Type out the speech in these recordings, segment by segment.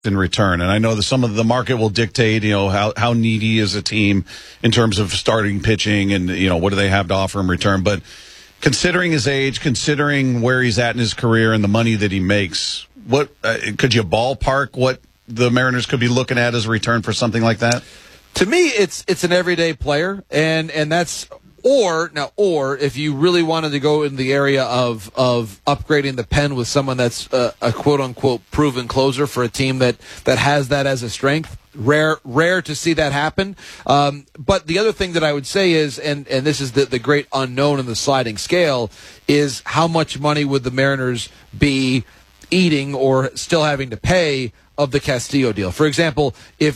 in return? And I know that some of the market will dictate, how needy is a team in terms of starting pitching and, what do they have to offer in return. But considering his age, considering where he's at in his career and the money that he makes, what could you ballpark what the Mariners could be looking at as a return for something like that? To me, it's an everyday player, and that's or if you really wanted to go in the area of upgrading the pen with someone that's a quote unquote proven closer for a team that has that as a strength. Rare to see that happen. But the other thing that I would say is, and this is the great unknown in the sliding scale, is how much money would the Mariners be eating or still having to pay of the Castillo deal. For example,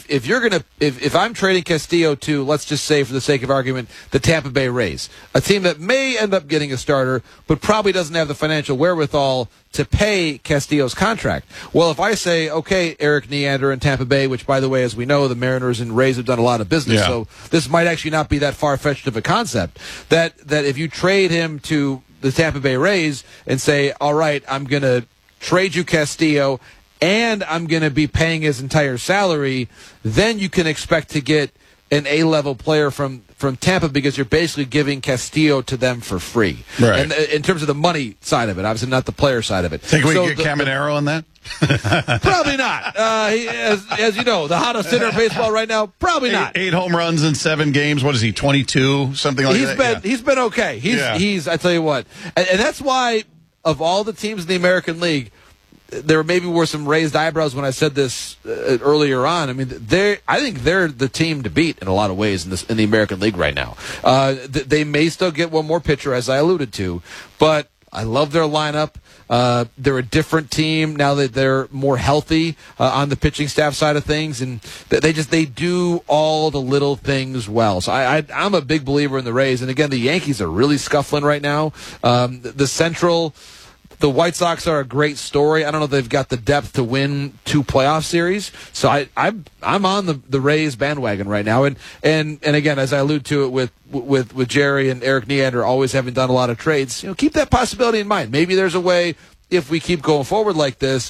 if I'm trading Castillo to, let's just say for the sake of argument, the Tampa Bay Rays, a team that may end up getting a starter, but probably doesn't have the financial wherewithal to pay Castillo's contract. Well, if I say, okay, Eric Neander in Tampa Bay, which, by the way, as we know, the Mariners and Rays have done a lot of business, so this might actually not be that far-fetched of a concept, that if you trade him to the Tampa Bay Rays and say, all right, I'm going to trade you Castillo, and I'm going to be paying his entire salary, then you can expect to get an A-level player from Tampa because you're basically giving Castillo to them for free. Right. And in terms of the money side of it, obviously not the player side of it. Think we can get Caminero on that? Probably not. As you know, the hottest hitter in baseball right now, probably not. 8 home runs in 7 games. What is he, 22? Something like that? He's been okay. He's I tell you what. And that's why, of all the teams in the American League, there maybe were some raised eyebrows when I said this earlier on. I mean, I think they're the team to beat in a lot of ways in the American League right now. They may still get one more pitcher, as I alluded to, but I love their lineup. They're a different team now that they're more healthy on the pitching staff side of things, and they do all the little things well. So I'm a big believer in the Rays, and again, the Yankees are really scuffling right now. The Central. The White Sox are a great story. I don't know if they've got the depth to win 2 playoff series. So I'm on the Rays bandwagon right now. And again, as I allude to it with Jerry and Eric Neander always having done a lot of trades, keep that possibility in mind. Maybe there's a way, if we keep going forward like this,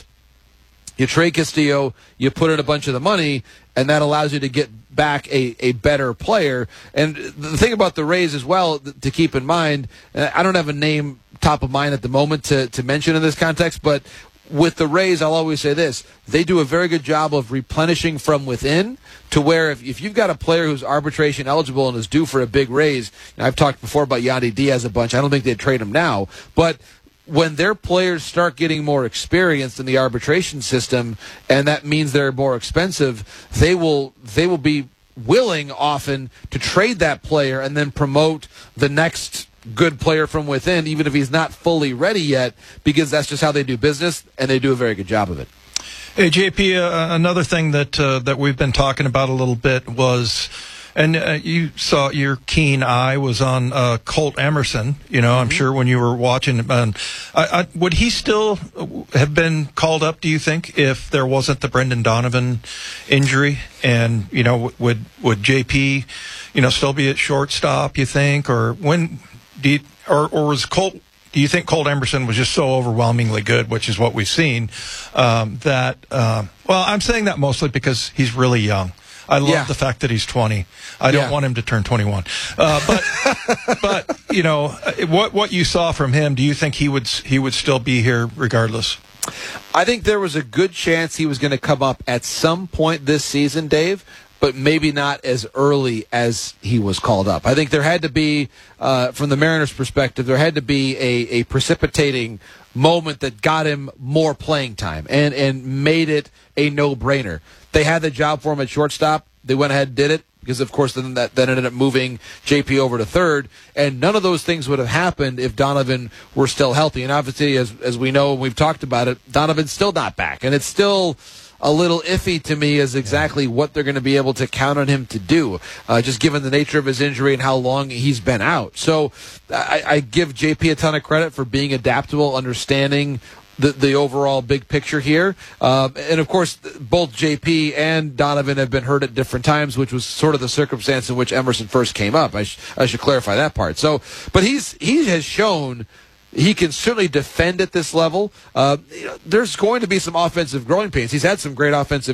you trade Castillo, you put in a bunch of the money, and that allows you to get back a better player. And the thing about the Rays as well to keep in mind, I don't have a name top of mind at the moment to mention in this context, but with the Rays, I'll always say this. They do a very good job of replenishing from within to where if you've got a player who's arbitration eligible and is due for a big raise, and I've talked before about Yandy Diaz a bunch, I don't think they'd trade him now, but when their players start getting more experienced in the arbitration system, and that means they're more expensive, they will be willing often to trade that player and then promote the next good player from within, even if he's not fully ready yet, because that's just how they do business, and they do a very good job of it. Hey, JP, another thing that we've been talking about a little bit was, and you saw your keen eye was on Colt Emerson. I'm sure when you were watching, would he still have been called up, do you think, if there wasn't the Brendan Donovan injury? And, would JP, still be at shortstop, you think? Or when was Colt? Do you think Colt Emerson was just so overwhelmingly good, which is what we've seen, well, I'm saying that mostly because he's really young. I love the fact that he's 20. I don't want him to turn 21. But what you saw from him, do you think he would still be here regardless? I think there was a good chance he was going to come up at some point this season, Dave, but maybe not as early as he was called up. I think there had to be, from the Mariners' perspective, there had to be a precipitating moment that got him more playing time and made it a no-brainer. They had the job for him at shortstop. They went ahead and did it because, of course, then ended up moving JP over to third. And none of those things would have happened if Donovan were still healthy. And obviously, as we know, and we've talked about it, Donovan's still not back. And it's still a little iffy to me as exactly what they're going to be able to count on him to do, just given the nature of his injury and how long he's been out. So I give JP a ton of credit for being adaptable, understanding the overall big picture here. And, of course, both JP and Donovan have been hurt at different times, which was sort of the circumstance in which Emerson first came up. I should clarify that part. So, but he has shown He can certainly defend at this level. There's going to be some offensive growing pains. He's had some great offensive